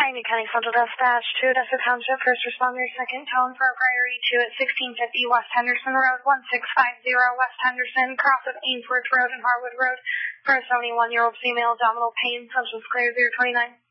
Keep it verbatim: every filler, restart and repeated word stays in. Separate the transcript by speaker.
Speaker 1: Union County Central Dispatch to Odessa Township. First responder, second tone for a priority two at sixteen fifty West Henderson Road, one six five zero West Henderson, cross of Ainsworth Road and Harwood Road for a seventy-one-year-old female, abdominal pain, substance clear zero twenty-nine.